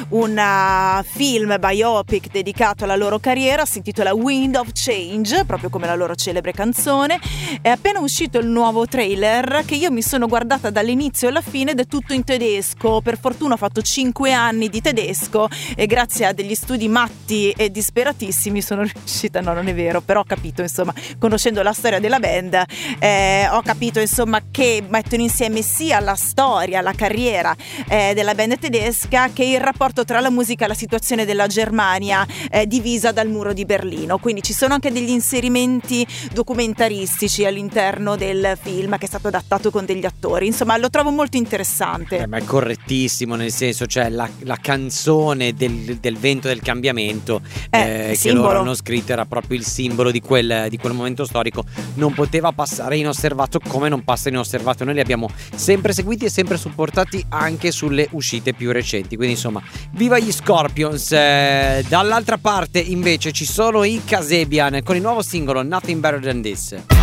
un film biopic dedicato alla loro carriera, si intitola Wind of Change, proprio come la loro celebre canzone. È appena uscito il nuovo trailer che io mi sono guardata dall'inizio alla fine ed è tutto in tedesco. Per fortuna ho fatto 5 anni di tedesco e grazie a degli studi matti e disperatissimi sono riuscita, no non è vero, però ho capito insomma, conoscendo la storia della band, ho capito insomma che mettono insieme sia la storia, la carriera della band tedesca che il rapporto tra la musica e la situazione della Germania divisa dal muro di Berlino. Quindi ci sono anche degli inserimenti documentaristici all'interno del film che è stato adattato con degli attori, insomma lo trovo molto interessante. Ma è correttissimo, nel senso, cioè la canzone del vento del cambiamento che loro hanno scritto era proprio il simbolo di quel momento storico, non poteva passare inosservato come non passa inosservato. Noi li abbiamo sempre seguiti e sempre supportati anche sulle uscite più recenti, quindi insomma viva gli Scorpions. Dall'altra parte invece ci sono i Kasabian con il nuovo singolo Nothing Better Than This.